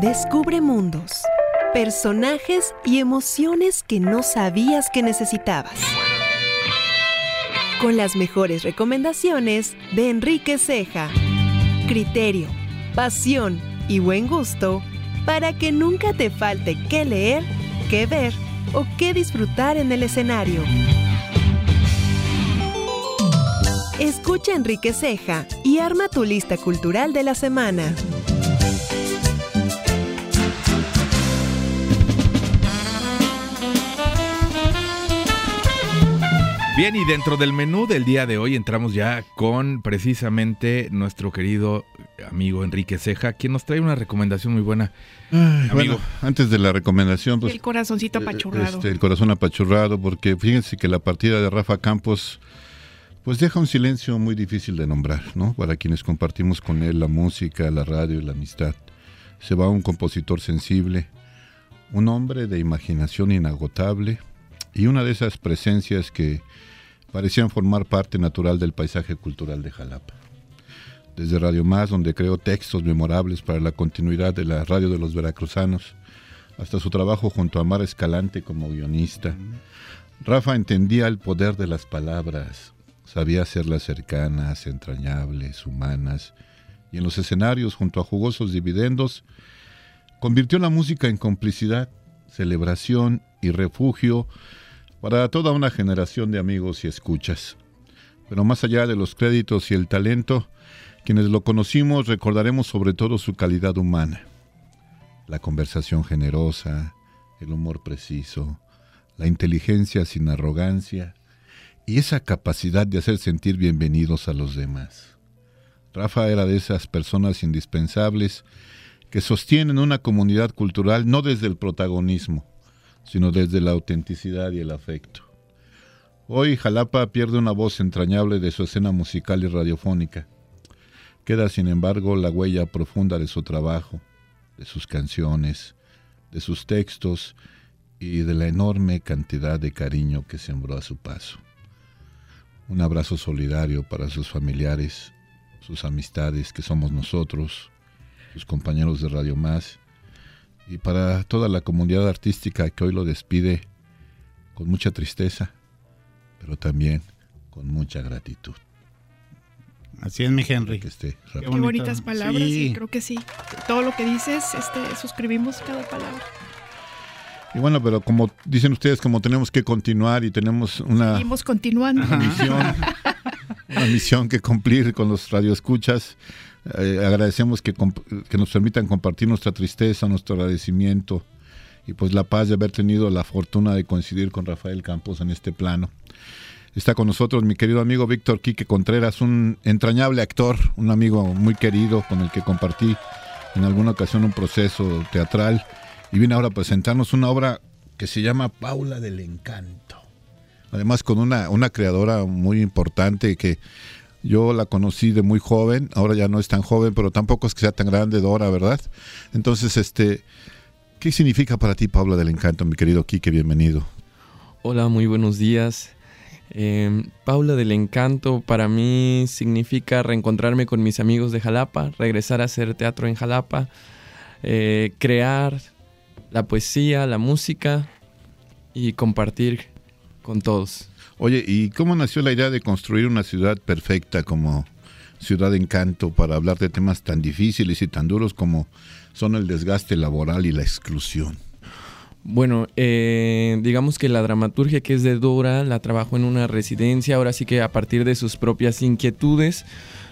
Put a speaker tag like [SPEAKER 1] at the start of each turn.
[SPEAKER 1] Descubre mundos, personajes y emociones que no sabías que necesitabas. Con las mejores recomendaciones de Enrique Ceja. Criterio, pasión y buen gusto para que nunca te falte qué leer, qué ver o qué disfrutar en el escenario. Escucha a Enrique Ceja y arma tu lista cultural de la semana.
[SPEAKER 2] Bien, y dentro del menú del día de hoy entramos ya con precisamente nuestro querido amigo Enrique Ceja, quien nos trae una recomendación muy buena.
[SPEAKER 3] Amigo, bueno, antes de la recomendación, pues,
[SPEAKER 4] el corazoncito apachurrado.
[SPEAKER 3] El corazón apachurrado, porque fíjense que la partida de Rafa Campos pues deja un silencio muy difícil de nombrar, ¿no? Para quienes compartimos con él la música, la radio y la amistad. Se va un compositor sensible, un hombre de imaginación inagotable y una de esas presencias que parecían formar parte natural del paisaje cultural de Jalapa. Desde Radio Más, donde creó textos memorables para la continuidad de la radio de los veracruzanos, hasta su trabajo junto a Mar Escalante como guionista, Rafa entendía el poder de las palabras, sabía hacerlas cercanas, entrañables, humanas, y en los escenarios, junto a jugosos dividendos, convirtió la música en complicidad, celebración y refugio para toda una generación de amigos y escuchas. Pero más allá de los créditos y el talento, quienes lo conocimos recordaremos sobre todo su calidad humana, la conversación generosa, el humor preciso, la inteligencia sin arrogancia y esa capacidad de hacer sentir bienvenidos a los demás. Rafa era de esas personas indispensables que sostienen una comunidad cultural no desde el protagonismo, sino desde la autenticidad y el afecto. Hoy Jalapa pierde una voz entrañable de su escena musical y radiofónica. Queda, sin embargo, la huella profunda de su trabajo, de sus canciones, de sus textos y de la enorme cantidad de cariño que sembró a su paso. Un abrazo solidario para sus familiares, sus amistades, que somos nosotros, sus compañeros de Radio Más, y para toda la comunidad artística que hoy lo despide con mucha tristeza, pero también con mucha gratitud.
[SPEAKER 5] Así es, mi Henry.
[SPEAKER 3] Qué
[SPEAKER 4] bonitas palabras, sí. Y creo que sí. Todo lo que dices, suscribimos cada palabra.
[SPEAKER 3] Y bueno, pero como dicen ustedes, como tenemos que continuar y tenemos
[SPEAKER 4] seguimos continuando.
[SPEAKER 3] Una misión que cumplir con los radioescuchas, agradecemos que nos permitan compartir nuestra tristeza, nuestro agradecimiento y pues la paz de haber tenido la fortuna de coincidir con Rafael Campos en este plano. Está con nosotros mi querido amigo Víctor Quique Contreras, un entrañable actor, un amigo muy querido con el que compartí en alguna ocasión un proceso teatral y viene ahora a presentarnos una obra que se llama Paula del Encanto. Además con una creadora muy importante que yo la conocí de muy joven, ahora ya no es tan joven, pero tampoco es que sea tan grande, Dora, ¿verdad? Entonces, ¿qué significa para ti Paula del Encanto, mi querido Quique? Bienvenido.
[SPEAKER 6] Hola, muy buenos días. Paula del Encanto para mí significa reencontrarme con mis amigos de Jalapa, regresar a hacer teatro en Jalapa, crear la poesía, la música y compartir con todos.
[SPEAKER 3] Oye, ¿y cómo nació la idea de construir una ciudad perfecta como Ciudad de Encanto para hablar de temas tan difíciles y tan duros como son el desgaste laboral y la exclusión?
[SPEAKER 6] Bueno, digamos que la dramaturgia que es de Dora la trabajó en una residencia, ahora sí que a partir de sus propias inquietudes,